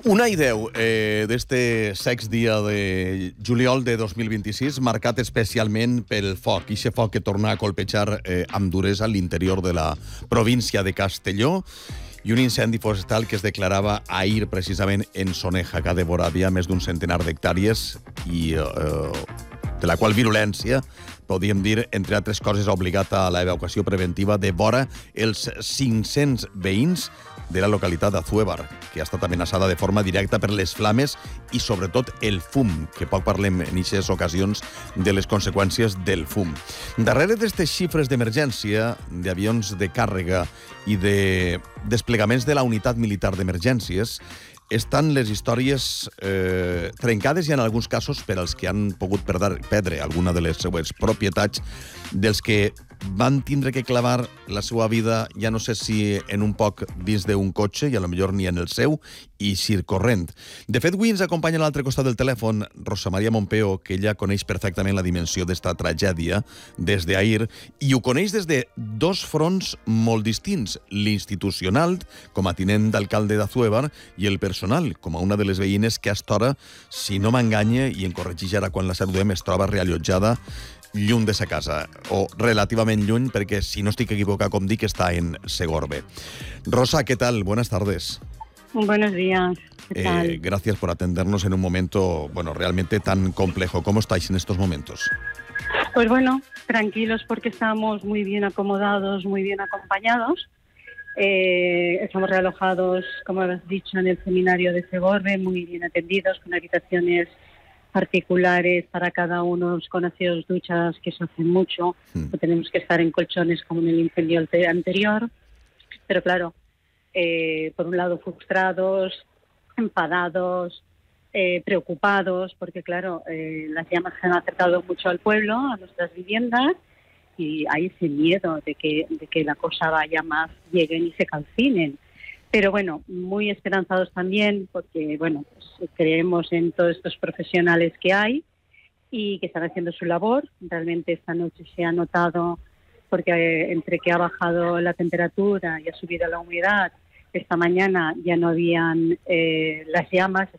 Una i 10 d'este sex dia de juliol de 2026, marcat especialment pel foc, ixe foc que torna a colpejar amb duresa a l'interior de la província de Castelló, i un incendi forestal que es declarava ahir precisament en Soneja, que ha devorat ja més d'un centenar d'hectàrees i de la qual virulència, podríem dir, entre altres coses, ha obligat a l'evacuació preventiva de vora els 500 veïns de la localitat d'Azuévar, que ha estat amenaçada de forma directa per les flames i, sobretot, el fum, que poc parlem en aquestes ocasions de les conseqüències del fum. Darrere d'aquestes xifres d'emergència, d'avions de càrrega i de desplegaments de la unitat militar d'emergències, estan les històries trencades i en alguns casos per als que han pogut perdre alguna de les seues propietats, dels que van tindre que clavar la seva vida, ja no sé si en un poc dins d'un cotxe, i a lo millor ni en el seu, i circorrent. De fet, avui ens acompanya a l'altre costat del telèfon Rosa Maria Mompeo, que ella coneix perfectament la dimensió d'esta tragèdia des d'ahir, i ho coneix des de dos fronts molt distints, l'institucional, com a tinent d'alcalde d'Azuévar, i el personal, com a una de les veïnes que a estora, si no m'enganya, i em corregeix ara quan la saludem, es troba reallotjada lluny de sa casa, o relativament lluny, perquè si no estic equivocat, com dic, està en Segorbe. Rosa, ¿qué tal? Buenas tardes. Buenos días. ¿Qué tal? Gracias por atendernos en un momento, bueno, realmente tan complejo. ¿Cómo estáis en estos momentos? Pues bueno, tranquilos porque estamos muy bien acomodados, muy bien acompañados. Estamos realojados, como has dicho, en el seminario de Segorbe, muy bien atendidos, con habitaciones particulares para cada uno, con aseos, duchas, que se hacen mucho. No tenemos que estar en colchones como en el incendio anterior. Pero claro, por un lado frustrados, enfadados, preocupados, porque claro, las llamas se han acercado mucho al pueblo, a nuestras viviendas, y hay ese miedo de que la cosa vaya más, lleguen y se calcinen. Pero bueno, muy esperanzados también, porque bueno, pues creemos en todos estos profesionales que hay y que están haciendo su labor. Realmente esta noche se ha notado, porque entre que ha bajado la temperatura y ha subido la humedad, esta mañana ya no habían las llamas,